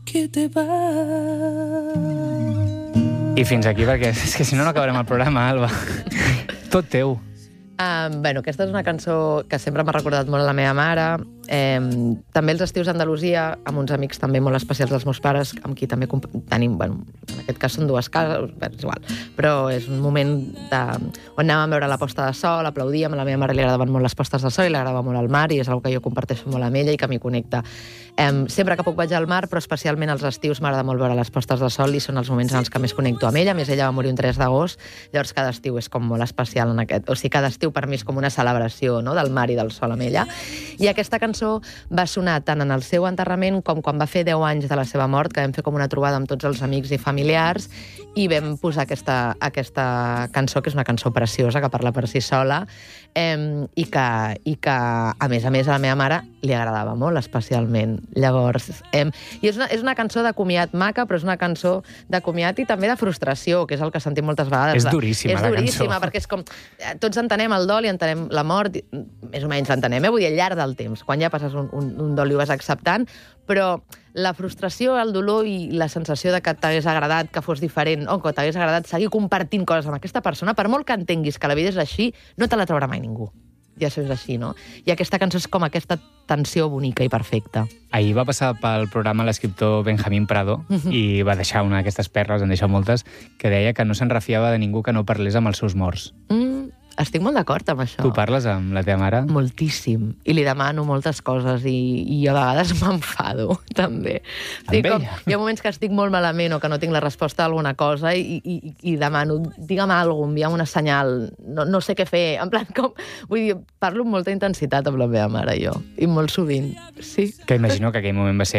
que te vas. I fins aquí, perquè és que si no, no acabarem el programa, Alba. Tot teu. Bueno, aquesta és una cançó que sempre m'ha recordat molt a la meva mare. També els estius a Andalusia, amb uns amics també molt especials dels meus pares, amb qui també tenim, bueno, en aquest cas són dues cases, és igual, però és un moment on anàvem a veure la posta de sol, aplaudíem, a la meva mare li agradaven molt les postes de sol i li agradava molt el mar i és una que jo comparteixo molt amb ella i que m'hi connecta. Sempre que puc vaig al mar, però especialment als estius m'agrada molt veure les postes de sol i són els moments en els que més connecto amb ella. A més, ella va morir un 3 d'agost, llavors cada estiu és com molt especial en aquest. O sigui, cada estiu per mi és com una celebració, no?, del mar i del sol amb ella. I aquesta cançó va sonar tant en el seu enterrament com quan va fer 10 anys de la seva mort, que vam fer com una trobada amb tots els amics i familiars i vam posar aquesta cançó, que és una cançó preciosa, que parla per si sola, i que a més, a la meva mare li agradava molt, especialment. Llavors, i és una cançó de comiat maca, però és una cançó de comiat i també de frustració, que és el que sentim moltes vegades. És duríssima, la cançó. És duríssima, perquè és com... Tots entenem el dol i entenem la mort, més o menys l'entenem, vull dir, al llarg del temps. Quan ja passes un dol i ho vas acceptant, però la frustració, el dolor i la sensació de que t'hagués agradat que fos diferent o que t'hagués agradat seguir compartint coses amb aquesta persona, per molt que entenguis que la vida és així, no te la traurà mai ningú. Ja això és així, no? I aquesta cançó és com aquesta tensió bonica i perfecta. Ahir va passar pel programa l'escriptor Benjamín Prado i va deixar una d'aquestes perles, en deixar moltes, que deia que no se'n refiava de ningú que no parlés amb els seus morts. Estic molt d'acord amb això. Tu parles amb la teva mare? Moltíssim. I li demano moltes coses i a vegades m'enfado, també. Hi ha moments que estic molt malament o que no tinc la resposta a alguna cosa i demano, digue'm alguna cosa, envia'm una senyal, no sé què fer. En plan, com... Vull dir, parlo amb molta intensitat amb la meva mare, jo. I molt sovint, sí. Que imagino que aquell moment va ser